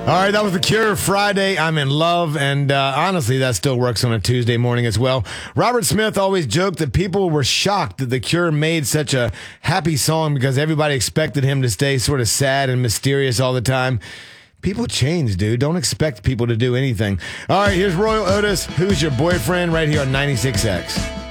All right, that was The Cure, Friday, I'm in Love, and honestly, that still works on a Tuesday morning as well. Robert Smith always joked that people were shocked that The Cure made such a happy song because everybody expected him to stay sort of sad and mysterious all the time. People change, dude. Don't expect people to do anything. All right, here's Royal Otis, Who's Your Boyfriend, right here on 96X.